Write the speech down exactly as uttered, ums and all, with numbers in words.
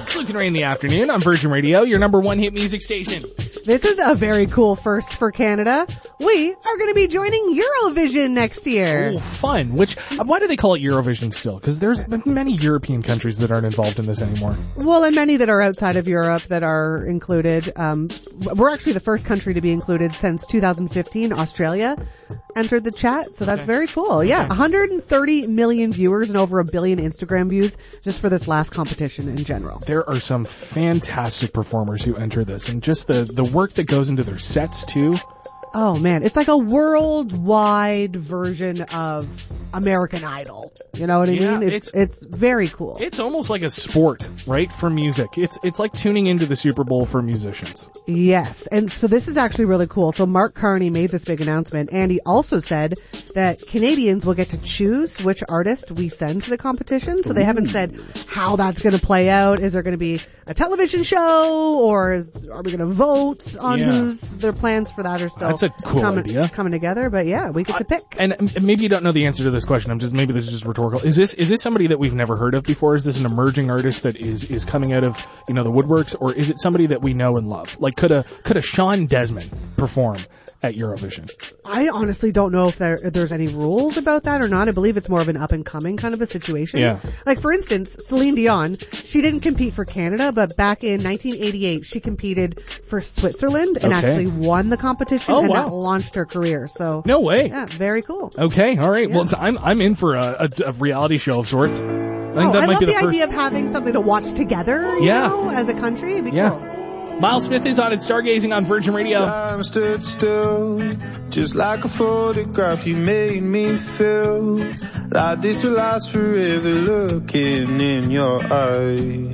It's Luke and Ray in the afternoon on Virgin Radio, your number one hit music station. This is a very cool first for Canada. We are going to be joining Eurovision next year. Oh, fun. Which, why do they call it Eurovision still? Because there's many European countries that aren't involved in this anymore. Well, and many that are outside of Europe that are included. Um, we're actually the first country to be included since two thousand fifteen. Australia entered the chat, so that's okay. very cool. Yeah, okay. one hundred thirty million viewers and over a billion Instagram views just for this last competition in general. There are some fantastic performers who enter this, and just the, the work that goes into their sets too. Oh man, it's like a worldwide version of American Idol. You know what I yeah, mean? It's, it's it's very cool. It's almost like a sport, right, for music. It's it's like tuning into the Super Bowl for musicians. Yes, and so this is actually really cool. So Mark Carney made this big announcement, and he also said that Canadians will get to choose which artist we send to the competition. So they Ooh. haven't said how that's going to play out. Is there going to be a television show, or is, are we going to vote on yeah. who's their plans for that are still That's a cool coming, idea. coming together? But yeah, we get I, to pick. And, and maybe you don't know the answer to this question. I'm just maybe this is just rhetorical. Is this is this somebody that we've never heard of before? Is this an emerging artist that is is coming out of, you know, the woodworks, or is it somebody that we know and love? Like could a could a Sean Desmond perform at Eurovision? I honestly don't know if, there, if there's any rules about that or not. I believe it's more of an up and coming kind of a situation. Yeah. Like for instance, Celine Dion, she didn't compete for Canada, but back in nineteen eighty-eight, she competed for Switzerland and Okay. actually won the competition, Oh, and wow. that launched her career. So No way. yeah, very cool. Okay, all right. Yeah. Well, it's, I'm I'm in for a, a, a reality show of sorts. I think Oh, that I might love be the, the, first. idea of having something to watch together, you Yeah. know, as a country. It'd be Yeah. cool. Miles Smith is on at Stargazing on Virgin Radio. Time stood still, just like a photograph. You made me feel like this will last forever. Looking in your eyes.